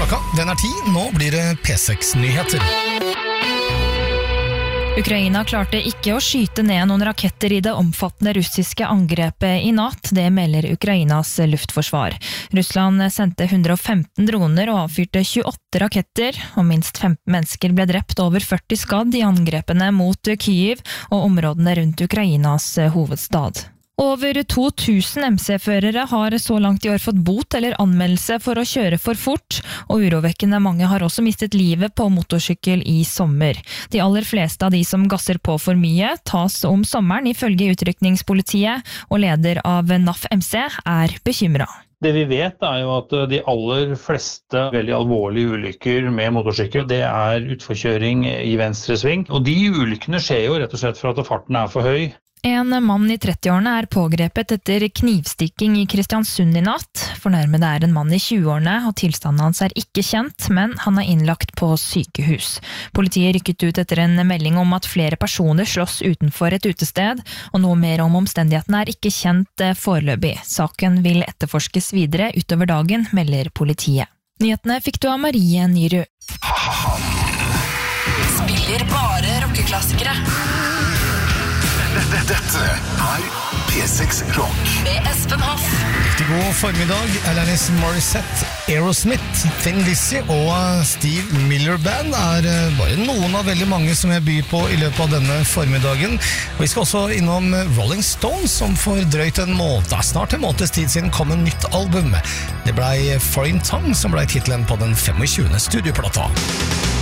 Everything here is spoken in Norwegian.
Klokka, den 10, nå blir det P6-nyheter. Ukraina klarte ikke å skyte ned noen raketter i det omfattende russiske angrepet i natt, det melder Ukrainas luftforsvar. Russland sendte 115 droner og avfyrte 28 raketter, og minst 15 mennesker ble drept, over 40 skadd i angrepene mot Kyiv og områdene rundt Ukrainas hovedstad. Over 2000 MC-førere har så langt i år fått bot eller anmeldelse for å kjøre for fort, og urovekkende mange har også mistet livet på motorsykkel i sommer. De aller fleste av de som gasser på for mye tas om sommeren, ifølge utrykningspolitiet, og leder av NAF MC er bekymret. Det vi vet er jo at de aller fleste veldig alvorlige ulykker med motorsykkel, det er utforkjøring i venstre sving. Og de ulykkene skjer jo rett og slett for at farten er for høy. En mann i 30-årene er pågrepet etter knivstikking i Kristiansund i natt. Fornærmede er en mann i 20-årene, og tilstanden hans er ikke kjent, men han er innlagt på sykehus. Politiet rykket ut etter en melding om at flere personer slåss utenfor et utested, og noe mer om omstendighetene er ikke kjent foreløpig. Saken vil etterforskes videre utover dagen, melder politiet. Nyhetene fikk du av Marie Nyrud. Spiller bare rockeklassikere. Dette er P6 Rock med Espen Hoff. Riktig god formiddag. Alanis Morissette, Aerosmith, Thin Lizzy og Steve Miller Band er bare noen av veldig mange som jeg byr på i løpet av denne formiddagen. Og vi skal også innom Rolling Stones, som for drøyt snart en måneds tid siden kom en nytt album. Det ble Foreign Tongue som ble titelen på den 25. studioplata.